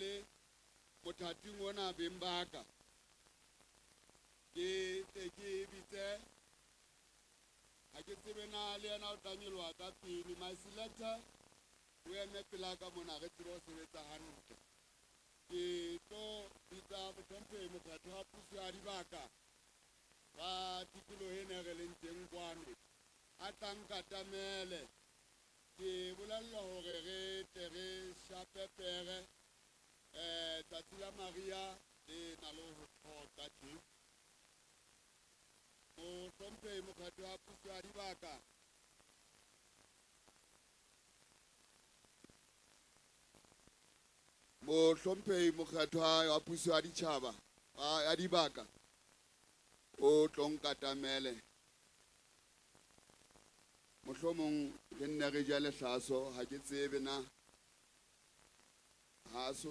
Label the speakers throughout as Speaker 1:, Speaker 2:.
Speaker 1: le mothating ona beng baka ke bitse ha ke tsebe na le yena o tanyelwa ka pele my selector o eme pela ka mona re tsebe ho sebetsa hantle ke tlo bitsa motlhomphehi mokgatlo wa puso ya dibaka ba tikoloho ena re leng teng kwano a tlang katamele ke bolella hore re tle re shape pere tsatsi la Maria le na le ho thoka teng motlhomphehi mokgatlo wa puso ya dibaka mohlomphehi mokgatlo wa puso ya ditjhaba ya dibaka o tlong katamele mohlomong re nne re ja lehlaso ha ke tsebe na ha so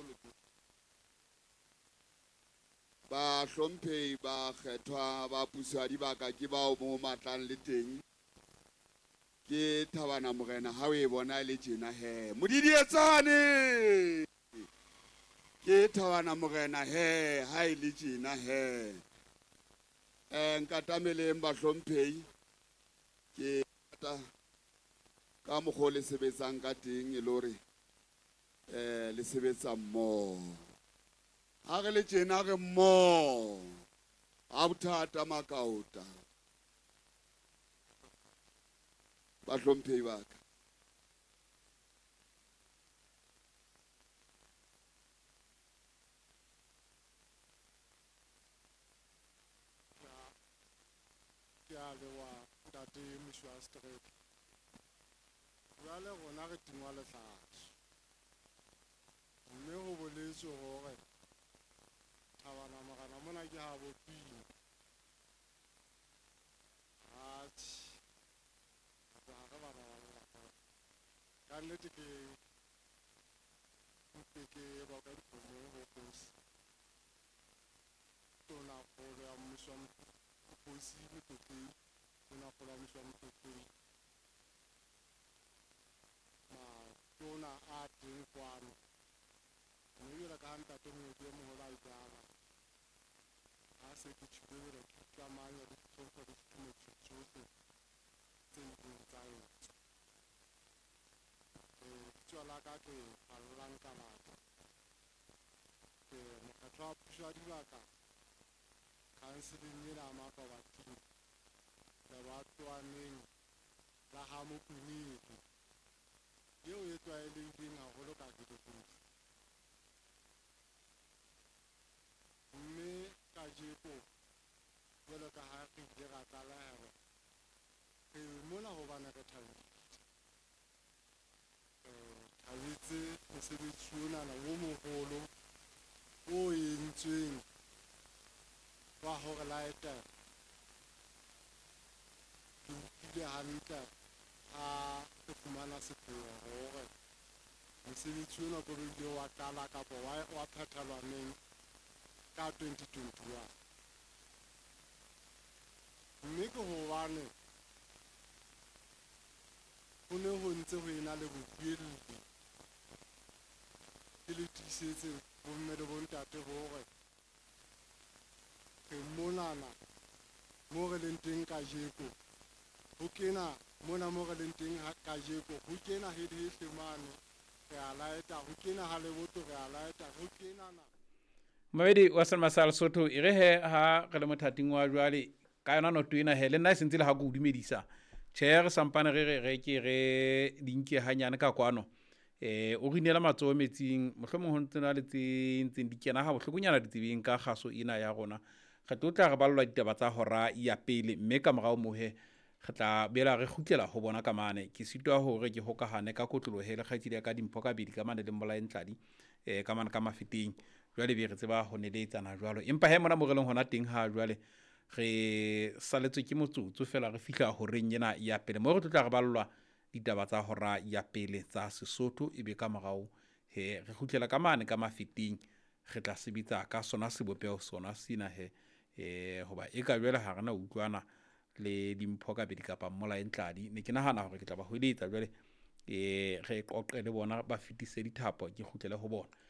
Speaker 1: ba hlomphehi ba kgethwa ba puso ya dibaka ke bao mo matlang le teng ke Thabana Morena ha o e bona le tjena he modidietsane ke Thabana Morena he ha e le tjena he nkatameleng ba hlomphehi ke ka mokgwa le sebetsang ka teng e le hore le sebetsa mmoho ha re le tjena re mmoho ha bothata makauta ba hlomphehi ba ka
Speaker 2: ke a lewa ntate Moshwa Street jwale rona re tingwa lehlaso mme ho boletswe hore Thabana Morena mona ke ha bopina atjhe ha re bana ba lelapa ka nnete ke ba ka dikgomo ho kosi tona kgolo ya mmuso kosi Motlotleng tona kgolo ya mmuso wa Motlotleng matona a teng kwano mme jwale ka ntate Moedi e moholo a ijala ha se ke tshubele ke tsamaya le tsohle le ditumetse tsohle tse ileng tsa etswa tswala ka ke pallang ka batho ke mokgatlo wa puso ya dibaka kanseling ena Makobating le batwaneng la ha Mokwinini eo e tlwaelehileng haholo ka Gedekeng mme kajeko jwalo ka ha re ile ra tlalehelwa re mona hobane re thabetse mosebetsi onana o moholo o entsweng wa hore laetela ke utlwile hantle ha re fumana sepheo hore mosebetsi ona ko ile wa qala kapa wa phethelwa neng ka 2021 mme ke hobane ho ne ho ntse ho ena le bobuelli ke le tiisetse bomme le bontate hore re monana mo re leng teng kajeko ho kena mona mo re leng teng kajeko ho kena hehle mane re a laeta ho kena ha leboto re a laeta ho kena na
Speaker 3: Mabedi wa San Masal Sotho e re he ha re le mothating wa jwale ka yona no tuina he le nna sentse le ha go dumedisa che re sampane re ke re dinke hanyane ka kwano o rinela matso metsing mohlomong ho ntse le tsentseng di kena ha bohlokonyana ditebeng ka kgaso ina ya rona re tla re ballwa ditaba tsa hora ya pele mme ka morao mohe re tla bela re khutlela ho bona ka mane ke sitwa hore ke hokahane ka kotlolohe le kgaitsile ka dimpho ka bedi ka mane le mmolae ntladi ka mane ka mafeteng jwale be re tseba ho neletsana jwalo empa he mona mo releng hona teng ha jwale re saletswe ke motsotso fela re fihla ho reng ena ya pele mo re tla re ballwa ditaba tsa hora ya pele tsa Sesotho ebe ka morao he re khutlela ka mane ka mafeteng re tla sebetsa ka sona sebopeo sona sina he hoba e ka jwale ha rena utlwana le dimpho ka bedi kapa mmolae ntladi ne ke nahana hore ke tla ba hweletsa jwale re qoqe le bona ba fitise dithapo ke khutlele ho bona